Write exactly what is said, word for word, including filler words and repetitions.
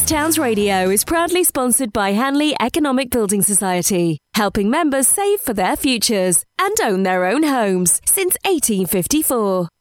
East Towns Radio is proudly sponsored by Hanley Economic Building Society, helping members save for their futures and own their own homes since eighteen fifty-four.